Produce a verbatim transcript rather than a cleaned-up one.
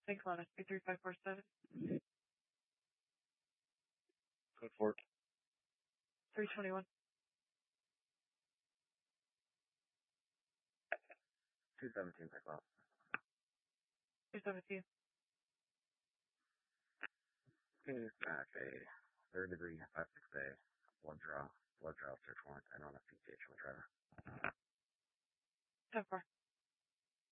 Thanks, Lana. three three five four seven. Code four. three twenty-one. two seventeen, pick up. two seventeen. Okay, back a third degree, five six A, blood draw, blood draw, search warrant, and on a P T H from the driver. ten four.